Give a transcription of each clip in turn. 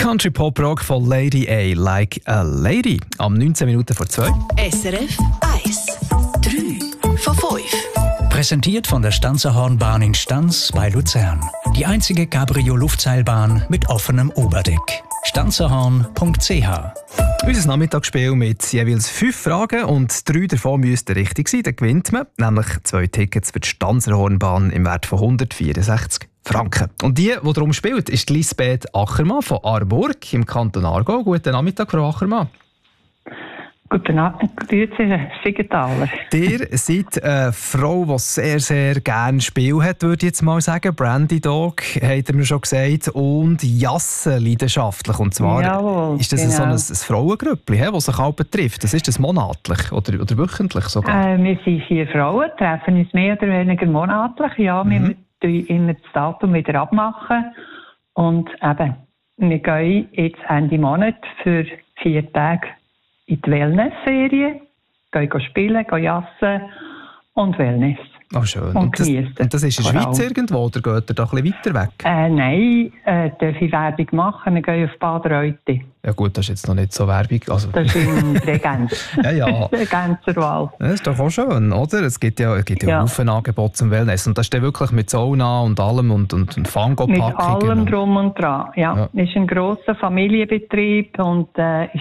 Country Pop Rock von Lady A, Like a Lady. Am 19 Minuten vor 2. SRF 1. 3 von 5. Präsentiert von der Stanzerhornbahn in Stanz bei Luzern. Die einzige Cabrio-Luftseilbahn mit offenem Oberdeck. stanzerhorn.ch. Unser Nachmittagsspiel mit jeweils 5 Fragen und 3 davon müssten richtig sein. Dann gewinnt man nämlich 2 Tickets für die Stanzerhornbahn im Wert von 164 Franken. Und die darum spielt, ist Lisbeth Achermann von Aarburg im Kanton Aargau. Guten Nachmittag, Frau Achermann. Guten Abend, grüezi, Siegenthaler. Ihr seid eine Frau, die sehr, sehr gerne Spiel hat, würde ich jetzt mal sagen. Brandy Dog, hat er mir schon gesagt, und Jassen leidenschaftlich. Und zwar Jawohl, ist das genau. so ein Frauengrüppli, das sich auch betrifft. Das ist das monatlich oder wöchentlich sogar? Wir sind 4 Frauen, treffen uns mehr oder weniger monatlich. Ja, wir müssen immer das Datum wieder abmachen. Und eben, wir gehen jetzt Ende Monat für 4 Tage in die Wellness-Serie, gehen spielen, gehen jassen und Wellness. Oh, schön. Und geniessen. Und das ist in der Schweiz irgendwo, oder geht ihr da ein bisschen weiter weg? Nein, darf ich Werbung machen? Wir gehen auf Bad Reute. Ja gut, das ist jetzt noch nicht so Werbung. Also. Das ist in Bregenz. Ja. Bregenzerwald. Das ist doch auch schön, oder? Es gibt ja Haufen Angebote zum Wellness. Und das ist dann wirklich mit Sauna und allem und Fango-Packungen. Mit allem drum und dran, ja. Es ist ein grosser Familienbetrieb und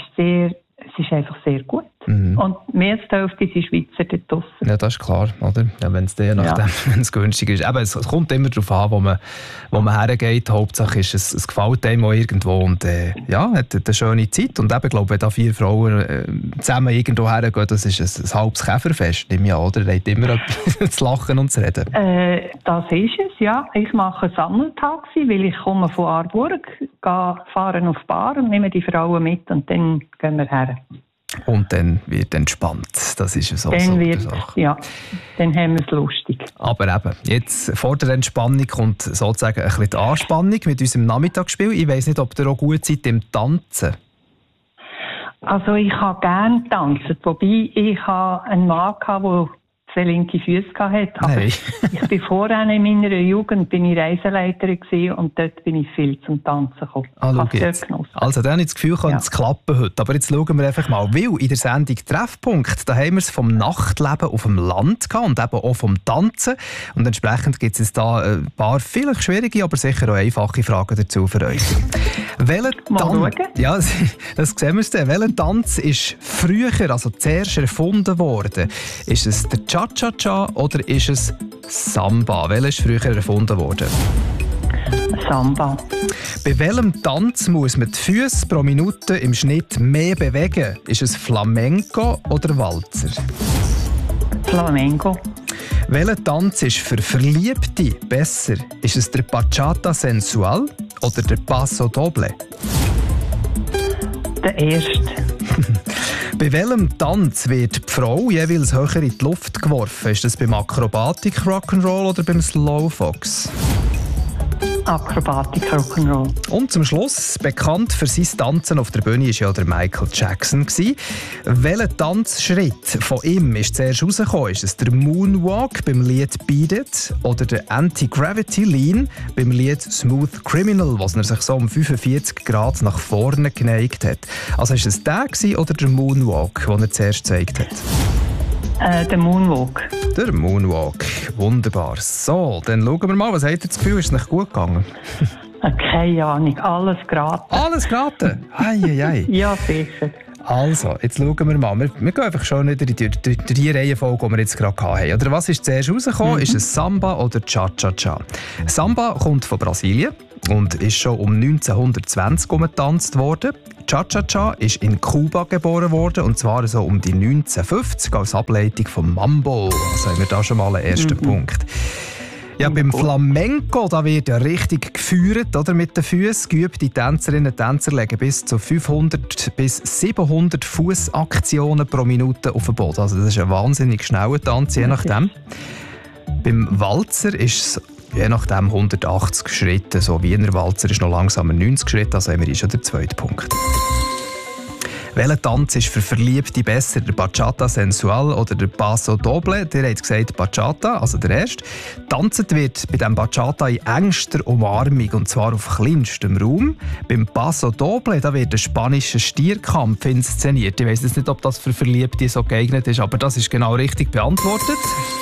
es ist einfach sehr gut. Und mehr als die Hälfte sind Schweizer dort draussen. Ja, das ist klar, oder? Ja, wenn es wenn es günstig ist. Aber es kommt immer darauf an, wo man hergeht. Hauptsache ist, es gefällt einem auch irgendwo und hat eine schöne Zeit. Und eben, glaube ich, wenn da 4 Frauen zusammen irgendwo hergehen, das ist ein halbes Käferfest, nehme ich an, oder? Ihr habt immer etwas zu lachen und zu reden. Das ist es, ja. Ich mache einen Sammeltaxi, weil ich komme von Aarburg, fahren auf die Bar und nehme die Frauen mit und dann gehen wir her. Und dann wird entspannt. Das ist so. Dann haben wir es lustig. Aber eben, jetzt vor der Entspannung kommt sozusagen ein bisschen die Anspannung mit unserem Nachmittagsspiel. Ich weiss nicht, ob ihr auch gut seid im Tanzen. Also ich habe gerne getanzt, wobei ich einen Mann hatte, der 2 linke Füße hatte. Aber ich bin vorher in meiner Jugend Reiseleiterin gewesen und dort bin ich viel zum Tanzen gekommen. Also dann habe ich das Gefühl, könnte es klappen heute. Aber jetzt schauen wir einfach mal, weil in der Sendung Treffpunkt, da haben wir es vom Nachtleben auf dem Land gehabt und eben auch vom Tanzen. Und entsprechend gibt es da ein paar vielleicht schwierige, aber sicher auch einfache Fragen dazu für euch. Ja, das sehen wir dann. Welcher Tanz ist früher, also zuerst erfunden worden? Ist es der Cha-Cha-Cha oder ist es Samba? Welcher ist früher erfunden worden? Samba. Bei welchem Tanz muss man die Füße pro Minute im Schnitt mehr bewegen? Ist es Flamenco oder Walzer? Flamenco. Welcher Tanz ist für Verliebte besser? Ist es der Bachata Sensual oder der Paso Doble? Der erste. Bei welchem Tanz wird die Frau jeweils höher in die Luft geworfen? Ist das beim Akrobatik Rock'n'Roll oder beim Slowfox? Akrobatik Rock'n'Roll. Und zum Schluss, bekannt für sein Tanzen auf der Bühne war ja der Michael Jackson. Welcher Tanzschritt von ihm ist zuerst rausgekommen? Ist es der Moonwalk beim Lied Beat It oder der Anti-Gravity Lean beim Lied Smooth Criminal, was er sich so um 45 Grad nach vorne geneigt hat? Also ist es der oder der Moonwalk, den er zuerst gezeigt hat? Der Moonwalk. Der Moonwalk. Wunderbar. So, dann schauen wir mal, was habt ihr das Gefühl, ist es nicht gut gegangen? Keine Ahnung, alles geraten. Alles geraten? Ei. Ja, sicher. Also, jetzt schauen wir mal. Wir gehen einfach schon wieder in die Reihenfolge, die wir jetzt gerade hatten. Oder was ist zuerst rausgekommen? Ist es Samba oder Cha-Cha-Cha? Samba kommt von Brasilien und ist schon um 1920 getanzt worden. Cha-Cha-Cha ist in Kuba geboren worden, und zwar so um die 1950 als Ableitung vom Mambo. Also haben wir da schon mal einen ersten Punkt. Ja, beim Flamenco, da wird ja richtig geführt, oder, mit den Füßen. Geübte Tänzerinnen und Tänzer legen bis zu 500 bis 700 Fußaktionen pro Minute auf den Boden. Also das ist ein wahnsinnig schneller Tanz, je nachdem. Beim Walzer ist es je nachdem 180 Schritte. So Wiener Walzer ist noch langsamer 90 Schritte, also haben wir schon den zweiten Punkt. Welcher Tanz ist für Verliebte besser? Der Bachata Sensual oder der Paso Doble? Der hat gesagt Bachata, also der erste. Tanzt wird bei dem Bachata in engster Umarmung und zwar auf kleinstem Raum. Beim Paso Doble da wird ein spanischer Stierkampf inszeniert. Ich weiss jetzt nicht, ob das für Verliebte so geeignet ist, aber das ist genau richtig beantwortet.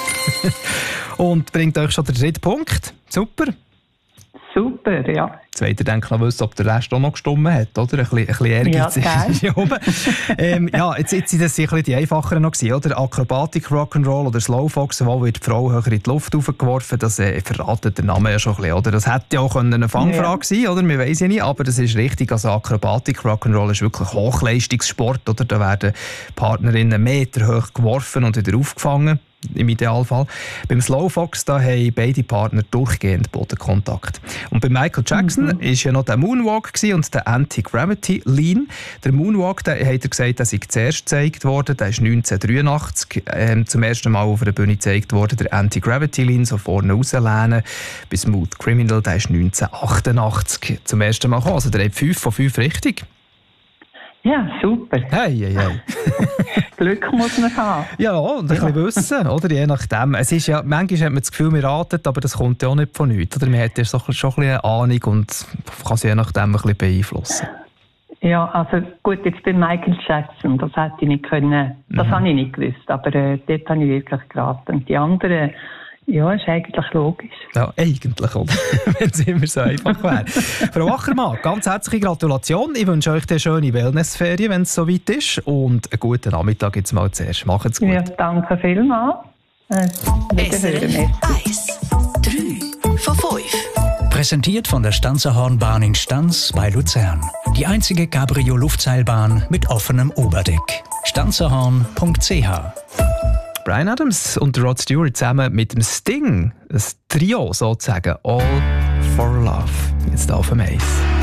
Und bringt euch schon den dritten Punkt. Super. Super, ja. Jetzt wollt ihr denken, noch wissen, ob der Rest auch noch gestimmt hat, oder? Ein bisschen Ehrgeiz ist hier oben. Jetzt sind das ein bisschen die einfacheren noch gewesen, oder? Akrobatik, Rock'n'Roll oder Slowfox, wo wird die Frau höher in die Luft aufgeworfen, das verratet der Name ja schon ein bisschen, oder? Das hätte ja auch eine Fangfrage sein, oder? Wir weiss ja nicht, aber das ist richtig. Also Akrobatik, Rock'n'Roll ist wirklich Hochleistungssport, oder? Da werden Partnerinnen Meter hoch geworfen und wieder aufgefangen. Im Idealfall. Beim Slowfox da haben beide Partner durchgehend Bodenkontakt. Und bei Michael Jackson war ja noch der Moonwalk und der Anti-Gravity Lean. Der Moonwalk, da hat er gesagt, der sei zuerst gezeigt worden. Der ist 1983 zum ersten Mal auf der Bühne gezeigt worden. Der Anti-Gravity Lean, so vorne rauslehnen. Bei Smooth Criminal, der ist 1988 zum ersten Mal gekommen. Also der hat 5 von 5 richtig. Ja, super. Hey. Glück muss man haben. Ja, und ein bisschen wissen, oder? Je nachdem. Es ist ja, manchmal hat man das Gefühl, wir raten, aber das kommt ja auch nicht von nichts. Oder? Man hat ja schon ein bisschen eine Ahnung und kann sie je nachdem ein bisschen beeinflussen. Ja, also gut, jetzt bei Michael Jackson, das hätte ich nicht können, das habe ich nicht gewusst, aber dort habe ich wirklich geraten. Und die anderen, ja, ist eigentlich logisch. Ja, eigentlich, oder? Wenn es immer so einfach wäre. Frau Achermann, ganz herzliche Gratulation. Ich wünsche euch eine schöne Wellnessferien, wenn es soweit ist. Und einen guten Nachmittag jetzt mal zuerst. Macht's gut. Ja, danke vielmals. SRF 1, 3 von 5. Präsentiert von der Stanzerhornbahn in Stans bei Luzern. Die einzige Cabrio-Luftseilbahn mit offenem Oberdeck. stanzerhorn.ch. Bryan Adams und Rod Stewart zusammen mit dem Sting. Ein Trio sozusagen. All for Love. Jetzt auf dem Eis.